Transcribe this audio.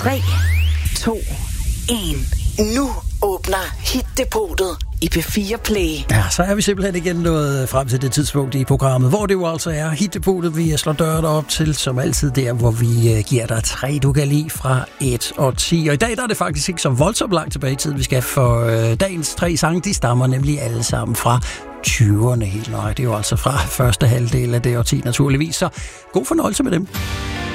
3, 2, 1. Nu åbner Hit-depotet i P4 Play. Ja, så er vi simpelthen igen nået frem til det tidspunkt i programmet, hvor det jo altså er Hit-depotet, vi slår døren op til, som altid der, hvor vi giver dig 3, du kan lide fra 1 og 10. Og i dag der er det faktisk ikke så voldsomt langt tilbage i tiden, vi skal, for dagens 3 sange, de stammer nemlig alle sammen fra 20'erne helt nøje. Det er jo altså fra første halvdel af det årti naturligvis, så god fornøjelse med dem.